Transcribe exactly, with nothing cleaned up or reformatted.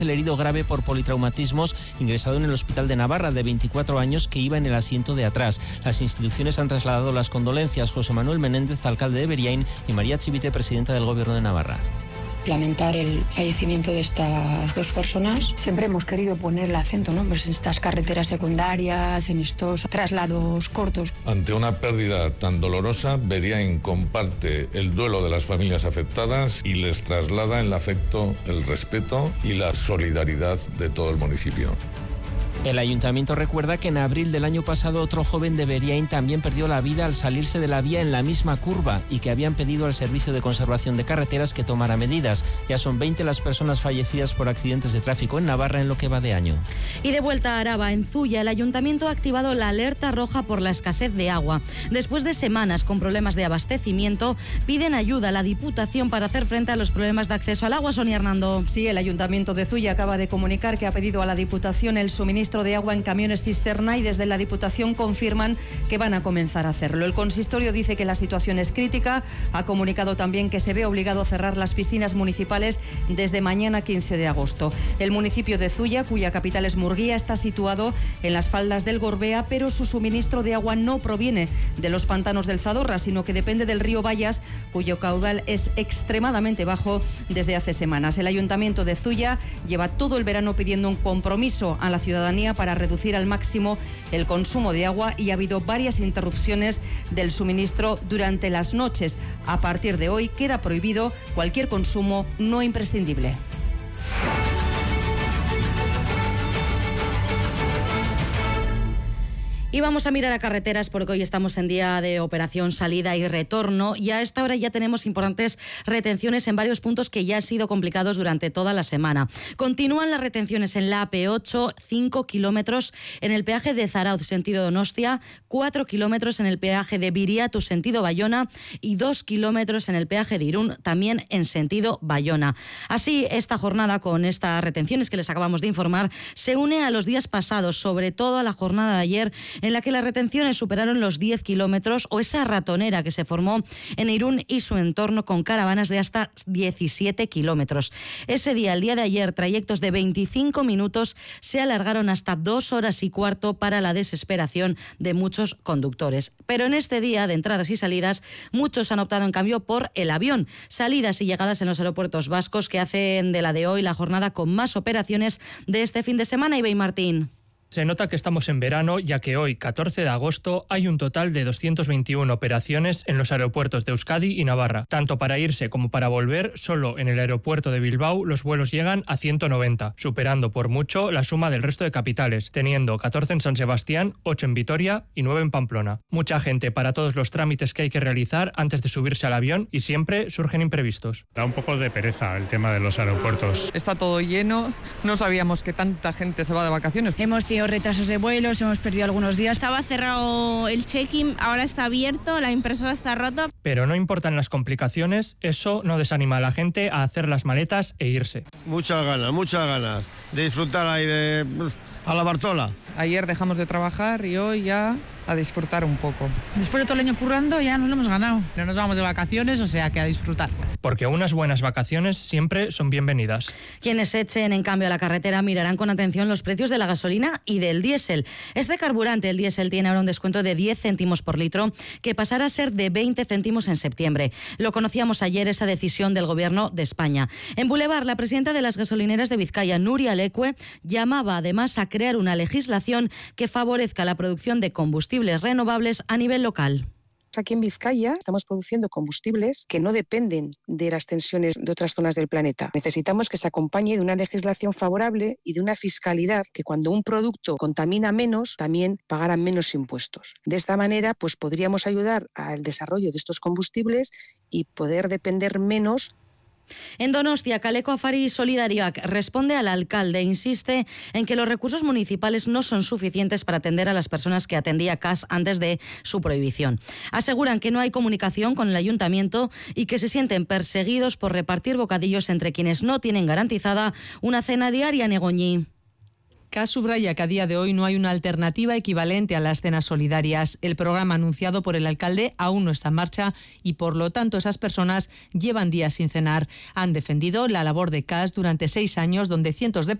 El herido grave por politraumatismos ingresado en el hospital de Navarra, de veinticuatro años, que iba en el asiento de atrás. Las instituciones han trasladado las condolencias. José Manuel Menéndez, alcalde de Beriaín, y María Chivite, presidenta del Gobierno de Navarra. Lamentar el fallecimiento de estas dos personas. Siempre hemos querido poner el acento, ¿no? Pues en estas carreteras secundarias, en estos traslados cortos. Ante una pérdida tan dolorosa, Beriaín comparte el duelo de las familias afectadas y les traslada el afecto, el respeto y la solidaridad de todo el municipio. El ayuntamiento recuerda que en abril del año pasado otro joven de Beriaín también perdió la vida al salirse de la vía en la misma curva y que habían pedido al Servicio de Conservación de Carreteras que tomara medidas. Ya son veinte las personas fallecidas por accidentes de tráfico en Navarra en lo que va de año. Y de vuelta a Araba, en Zuya, el ayuntamiento ha activado la alerta roja por la escasez de agua. Después de semanas con problemas de abastecimiento, piden ayuda a la Diputación para hacer frente a los problemas de acceso al agua. Sonia Hernando. Sí, el ayuntamiento de Zuya acaba de comunicar que ha pedido a la Diputación el suministro de agua en camiones cisterna y desde la Diputación confirman que van a comenzar a hacerlo. El consistorio dice que la situación es crítica, ha comunicado también que se ve obligado a cerrar las piscinas municipales desde mañana quince de agosto. El municipio de Zuya, cuya capital es Murguía, está situado en las faldas del Gorbea, pero su suministro de agua no proviene de los pantanos del Zadorra, sino que depende del río Bayas, cuyo caudal es extremadamente bajo desde hace semanas. El ayuntamiento de Zuya lleva todo el verano pidiendo un compromiso a la ciudadanía para reducir al máximo el consumo de agua y ha habido varias interrupciones del suministro durante las noches. A partir de hoy queda prohibido cualquier consumo no imprescindible. Y vamos a mirar a carreteras porque hoy estamos en día de operación salida y retorno y a esta hora ya tenemos importantes retenciones en varios puntos que ya han sido complicados durante toda la semana. Continúan las retenciones en la A P ocho, cinco kilómetros en el peaje de Zarauz, sentido Donostia, cuatro kilómetros en el peaje de Viriatu, sentido Bayona y dos kilómetros en el peaje de Irún, también en sentido Bayona. Así, esta jornada con estas retenciones que les acabamos de informar se une a los días pasados, sobre todo a la jornada de ayer, en la que las retenciones superaron los diez kilómetros o esa ratonera que se formó en Irún y su entorno con caravanas de hasta diecisiete kilómetros. Ese día, el día de ayer, trayectos de veinticinco minutos se alargaron hasta dos horas y cuarto para la desesperación de muchos conductores. Pero en este día de entradas y salidas, muchos han optado en cambio por el avión. Salidas y llegadas en los aeropuertos vascos que hacen de la de hoy la jornada con más operaciones de este fin de semana. Ibey Martín. Se nota que estamos en verano, ya que hoy, catorce de agosto, hay un total de doscientas veintiuna operaciones en los aeropuertos de Euskadi y Navarra. Tanto para irse como para volver, solo en el aeropuerto de Bilbao los vuelos llegan a ciento noventa, superando por mucho la suma del resto de capitales, teniendo catorce en San Sebastián, ocho en Vitoria y nueve en Pamplona. Mucha gente para todos los trámites que hay que realizar antes de subirse al avión y siempre surgen imprevistos. Da un poco de pereza el tema de los aeropuertos. Está todo lleno, no sabíamos que tanta gente se va de vacaciones. Hemos tenido retrasos de vuelos, hemos perdido algunos días. Estaba cerrado el check-in, ahora está abierto, la impresora está rota. Pero no importan las complicaciones, eso no desanima a la gente a hacer las maletas e irse. Muchas ganas, muchas ganas de disfrutar ahí de a la Bartola. Ayer dejamos de trabajar y hoy ya a disfrutar un poco. Después de todo el año currando ya nos lo hemos ganado. No nos vamos de vacaciones, o sea que a disfrutar. Porque unas buenas vacaciones siempre son bienvenidas. Quienes echen en cambio a la carretera mirarán con atención los precios de la gasolina y del diésel. Este carburante, el diésel, tiene ahora un descuento de diez céntimos por litro, que pasará a ser de veinte céntimos en septiembre. Lo conocíamos ayer, esa decisión del Gobierno de España. En Boulevard, la presidenta de las gasolineras de Vizcaya, Nuria Leque, llamaba además a crear una legislación que favorezca la producción de combustibles renovables a nivel local. Aquí en Vizcaya estamos produciendo combustibles que no dependen de las tensiones de otras zonas del planeta. Necesitamos que se acompañe de una legislación favorable y de una fiscalidad que cuando un producto contamina menos, también pagarán menos impuestos. De esta manera, pues podríamos ayudar al desarrollo de estos combustibles y poder depender menos. En Donostia, Kaleko Afari Solidarioak responde al alcalde e insiste en que los recursos municipales no son suficientes para atender a las personas que atendía C A S antes de su prohibición. Aseguran que no hay comunicación con el ayuntamiento y que se sienten perseguidos por repartir bocadillos entre quienes no tienen garantizada una cena diaria en Egoñi. CAS subraya que a día de hoy no hay una alternativa equivalente a las cenas solidarias. El programa anunciado por el alcalde aún no está en marcha y, por lo tanto, esas personas llevan días sin cenar. Han defendido la labor de CAS durante seis años, donde cientos de